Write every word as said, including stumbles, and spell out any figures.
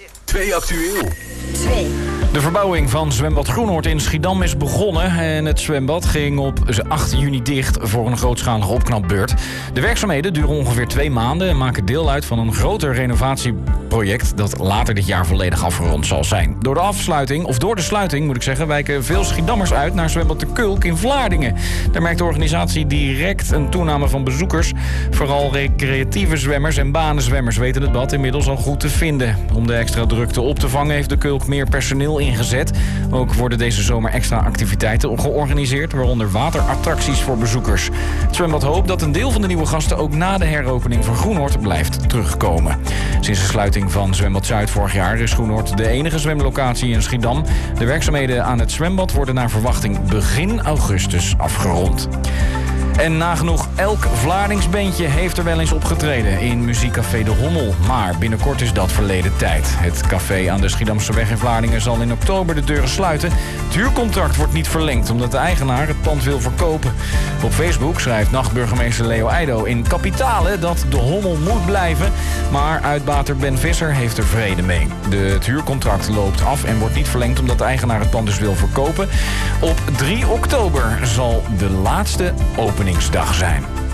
twee actueel. twee. De verbouwing van zwembad Groenhoord in Schiedam is begonnen en het zwembad ging op acht juni dicht voor een grootschalige opknapbeurt. De werkzaamheden duren ongeveer twee maanden en maken deel uit van een groter renovatieproject dat later dit jaar volledig afgerond zal zijn. Door de afsluiting, of door de sluiting moet ik zeggen, wijken veel Schiedammers uit naar zwembad De Kulk in Vlaardingen. Daar merkt de organisatie direct een toename van bezoekers. Vooral recreatieve zwemmers en banenzwemmers weten het bad inmiddels al goed te vinden. Om de extra drukte op te vangen heeft De Kulk meer personeel ingezet. Ook worden deze zomer extra activiteiten georganiseerd, waaronder waterattracties voor bezoekers. Het zwembad hoopt dat een deel van de nieuwe gasten ook na de heropening van Groenhoord blijft terugkomen. Sinds de sluiting van zwembad Zuid vorig jaar is Groenhoord de enige zwemlocatie in Schiedam. De werkzaamheden aan het zwembad worden naar verwachting begin augustus afgerond. En nagenoeg elk Vlaardingsbandje heeft er wel eens opgetreden in muziekcafé De Hommel. Maar binnenkort is dat verleden tijd. Het café aan de Schiedamseweg in Vlaardingen zal in oktober de deuren sluiten. Het huurcontract wordt niet verlengd omdat de eigenaar het pand wil verkopen. Op Facebook schrijft nachtburgemeester Leo Eido in Kapitale dat De Hommel moet blijven. Maar uitbater Ben Visser heeft er vrede mee. De, het huurcontract loopt af en wordt niet verlengd omdat de eigenaar het pand dus wil verkopen. Op drie oktober zal de laatste openingsdag zijn.